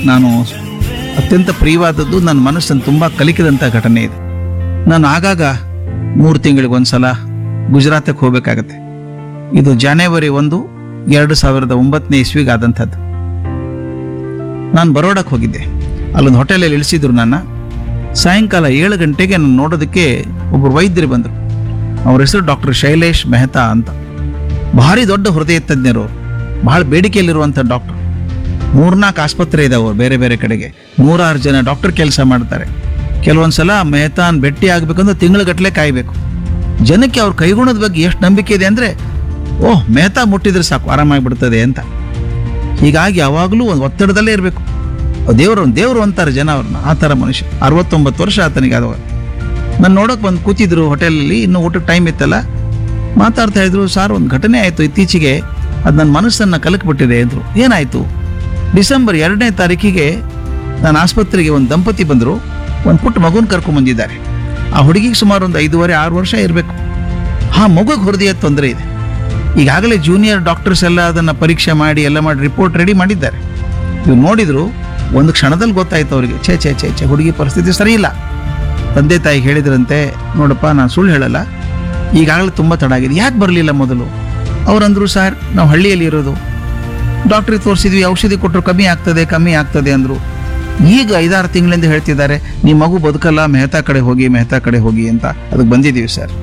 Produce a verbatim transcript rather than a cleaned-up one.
ನಾನು ಅತ್ಯಂತ ಪ್ರಿಯವಾದದ್ದು, ನನ್ನ ಮನಸ್ಸನ್ನು ತುಂಬ ಕಲಿಕಿದಂಥ ಘಟನೆ ಇದೆ. ನಾನು ಆಗಾಗ ಮೂರು ತಿಂಗಳಿಗೆ ಒಂದ್ಸಲ ಗುಜರಾತಕ್ಕೆ ಹೋಗ್ಬೇಕಾಗತ್ತೆ. ಇದು ಜನವರಿ ಒಂದು ಎರಡು ಸಾವಿರದ ಒಂಬತ್ತನೇ ಇಸ್ವಿಗೆ ಆದಂಥದ್ದು. ನಾನು ಬರೋಡಕ್ಕೆ ಹೋಗಿದ್ದೆ. ಅಲ್ಲೊಂದು ಹೋಟೆಲಲ್ಲಿ ಇಳಿಸಿದ್ರು ನನ್ನ. ಸಾಯಂಕಾಲ ಏಳು ಗಂಟೆಗೆ ನಾನು ನೋಡೋದಕ್ಕೆ ಒಬ್ಬರು ವೈದ್ಯರು ಬಂದರು. ಅವ್ರ ಹೆಸರು ಡಾಕ್ಟರ್ ಶೈಲೇಶ್ ಮೆಹ್ತಾ ಅಂತ. ಭಾರಿ ದೊಡ್ಡ ಹೃದಯ ತಜ್ಞರು, ಬಹಳ ಬೇಡಿಕೆಯಲ್ಲಿರುವಂಥ ಡಾಕ್ಟರ್. ಮೂರ್ನಾಲ್ಕು ಆಸ್ಪತ್ರೆ ಇದಾವೆ ಬೇರೆ ಬೇರೆ ಕಡೆಗೆ. ನೂರಾರು ಜನ ಡಾಕ್ಟರ್ ಕೆಲಸ ಮಾಡ್ತಾರೆ. ಕೆಲವೊಂದು ಸಲ ಮೆಹ್ತಾನ್ ಭೇಟಿ ಆಗಬೇಕಂದ್ರೆ ತಿಂಗಳಗಟ್ಟಲೆ ಕಾಯಬೇಕು. ಜನಕ್ಕೆ ಅವ್ರ ಕೈಗುಣದ ಬಗ್ಗೆ ಎಷ್ಟು ನಂಬಿಕೆ ಇದೆ ಅಂದರೆ, ಓಹ್ ಮೆಹ್ತಾ ಮುಟ್ಟಿದ್ರೆ ಸಾಕು ಆರಾಮಾಗಿಬಿಡ್ತದೆ ಅಂತ. ಹೀಗಾಗಿ ಯಾವಾಗಲೂ ಒಂದು ಒತ್ತಡದಲ್ಲೇ ಇರಬೇಕು. ದೇವರು ದೇವರು ಅಂತಾರೆ ಜನ ಅವ್ರನ್ನ, ಆ ಥರ ಮನುಷ್ಯ. ಅರವತ್ತೊಂಬತ್ತು ವರ್ಷ ಆತನಿಗೆ ಆದವಾಗ. ನಾನು ನೋಡೋಕೆ ಬಂದು ಕೂತಿದ್ರು ಹೋಟೆಲಲ್ಲಿ, ಇನ್ನೂ ಊಟಕ್ಕೆ ಟೈಮ್ ಇತ್ತಲ್ಲ. ಮಾತಾಡ್ತಾ ಇದ್ರು, ಸಾರ್ ಒಂದು ಘಟನೆ ಆಯಿತು ಇತ್ತೀಚೆಗೆ, ಅದು ನನ್ನ ಮನಸ್ಸನ್ನು ಕಲಕಿಬಿಟ್ಟಿದೆ ಅಂದರು. ಏನಾಯಿತು? ಡಿಸೆಂಬರ್ ಎರಡನೇ ತಾರೀಕಿಗೆ ನಾನು ಆಸ್ಪತ್ರೆಗೆ ಒಂದು ದಂಪತಿ ಬಂದರು. ಒಂದು ಪುಟ್ಟ ಮಗುನ ಕರ್ಕೊಂಬಂದಿದ್ದಾರೆ. ಆ ಹುಡುಗಿಗೆ ಸುಮಾರು ಒಂದು ಐದೂವರೆ ಆರು ವರ್ಷ ಇರಬೇಕು. ಆ ಮಗುಗೆ ಹೃದಯ ತೊಂದರೆ ಇದೆ. ಈಗಾಗಲೇ ಜೂನಿಯರ್ ಡಾಕ್ಟರ್ಸ್ ಎಲ್ಲ ಅದನ್ನು ಪರೀಕ್ಷೆ ಮಾಡಿ ಎಲ್ಲ ಮಾಡಿ ರಿಪೋರ್ಟ್ ರೆಡಿ ಮಾಡಿದ್ದಾರೆ. ಇವ್ರು ನೋಡಿದ್ರು, ಒಂದು ಕ್ಷಣದಲ್ಲಿ ಗೊತ್ತಾಯ್ತು ಅವರಿಗೆ, ಛೇ ಛೇ ಛೇ ಛೇ ಹುಡುಗಿ ಪರಿಸ್ಥಿತಿ ಸರಿ ಇಲ್ಲ. ತಂದೆ ತಾಯಿಗೆ ಹೇಳಿದ್ರಂತೆ, ನೋಡಪ್ಪ ನಾನು ಸುಳ್ಳು ಹೇಳಲ್ಲ, ಈಗಾಗಲೇ ತುಂಬ ತಡ ಆಗಿದೆ, ಯಾಕೆ ಬರಲಿಲ್ಲ ಮೊದಲು? ಅವರಂದ್ರು, ಸರ್ ನಾವು ಹಳ್ಳಿಯಲ್ಲಿ ಇರೋದು, ಡಾಕ್ಟ್ರಿಗೆ ತೋರಿಸಿದ್ವಿ, ಔಷಧಿ ಕೊಟ್ಟರು ಕಮ್ಮಿ ಆಗ್ತದೆ ಕಮ್ಮಿ ಆಗ್ತದೆ ಅಂದರು. ಈಗ ಐದಾರು ತಿಂಗಳಿಂದ ಹೇಳ್ತಿದ್ದಾರೆ, ನಿಮ್ಮ ಮಗು ಬದುಕಲ್ಲ, ಮೆಹ್ತಾ ಕಡೆ ಹೋಗಿ ಮೆಹ್ತಾ ಕಡೆ ಹೋಗಿ ಅಂತ. ಅದಕ್ಕೆ ಬಂದಿದ್ದೀವಿ ಸರ್.